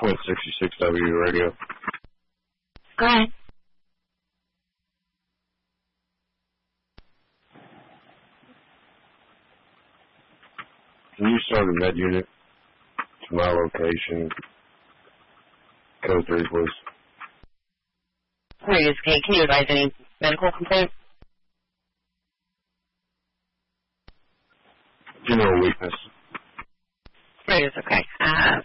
Point 66 W radio. Go ahead. Can you start a med unit to my location? Code 3, please. Please, okay, can you advise any medical complaint? General weakness. Please, okay.